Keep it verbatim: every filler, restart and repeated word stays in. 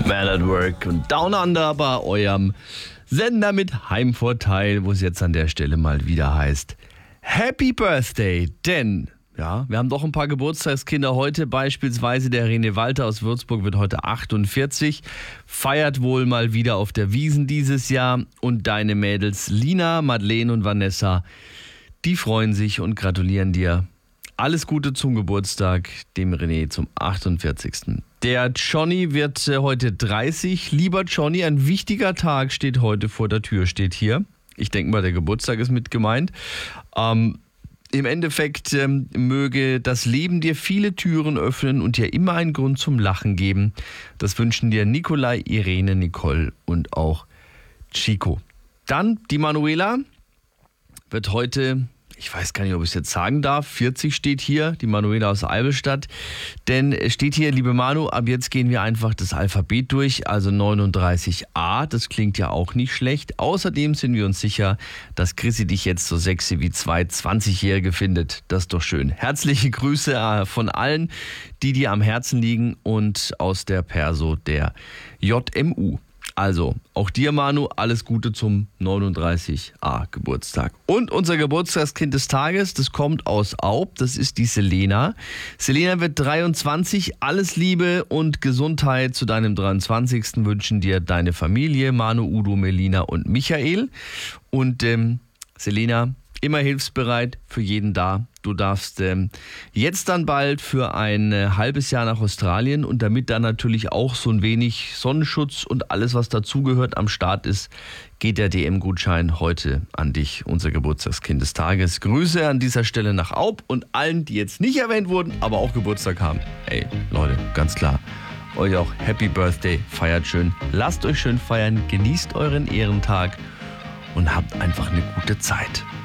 Man at Work und Down Under bei eurem Sender mit Heimvorteil, wo es jetzt an der Stelle mal wieder heißt Happy Birthday, denn ja, wir haben doch ein paar Geburtstagskinder heute, beispielsweise der René Walter aus Würzburg wird heute achtundvierzig, feiert wohl mal wieder auf der Wiesn dieses Jahr und deine Mädels Lina, Madeleine und Vanessa, die freuen sich und gratulieren dir. Alles Gute zum Geburtstag, dem René zum achtundvierzigsten Der Johnny wird heute dreißig. Lieber Johnny, ein wichtiger Tag steht heute vor der Tür, steht hier. Ich denke mal, der Geburtstag ist mit gemeint. Ähm, Im Endeffekt ähm, möge das Leben dir viele Türen öffnen und dir immer einen Grund zum Lachen geben. Das wünschen dir Nikolai, Irene, Nicole und auch Chico. Dann die Manuela wird heute, ich weiß gar nicht, ob ich es jetzt sagen darf, vierzig steht hier, die Manuela aus Eivelstadt. Denn es steht hier, liebe Manu, ab jetzt gehen wir einfach das Alphabet durch, also neununddreißig a, das klingt ja auch nicht schlecht. Außerdem sind wir uns sicher, dass Chrissy dich jetzt so sexy wie zwei zwanzigjährige findet. Das ist doch schön. Herzliche Grüße von allen, die dir am Herzen liegen und aus der Perso der J M U. Also, auch dir, Manu, alles Gute zum neununddreißig a Geburtstag. Und unser Geburtstagskind des Tages, das kommt aus Aub, das ist die Selena. Selena wird dreiundzwanzig, alles Liebe und Gesundheit zu deinem dreiundzwanzigsten wünschen dir deine Familie, Manu, Udo, Melina und Michael. Und ähm, Selena, immer hilfsbereit, für jeden da. Du darfst ähm, jetzt dann bald für ein äh, halbes Jahr nach Australien und damit dann natürlich auch so ein wenig Sonnenschutz und alles, was dazugehört, am Start ist, geht der D M-Gutschein heute an dich, unser Geburtstagskind des Tages. Grüße an dieser Stelle nach Aub und allen, die jetzt nicht erwähnt wurden, aber auch Geburtstag haben. Ey, Leute, ganz klar. Euch auch Happy Birthday, feiert schön, lasst euch schön feiern, genießt euren Ehrentag und habt einfach eine gute Zeit.